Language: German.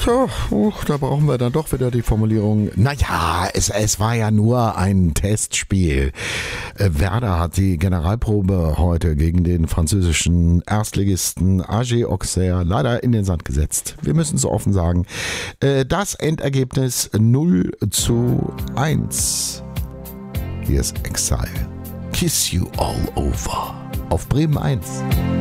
Tja, da brauchen wir dann doch wieder die Formulierung. Naja, es war ja nur ein Testspiel. Werder hat die Generalprobe heute gegen den französischen Erstligisten AG Auxerre leider in den Sand gesetzt. Wir müssen es offen sagen. Das Endergebnis 0:1. Hier ist Exile. Kiss You All Over. Auf Bremen 1.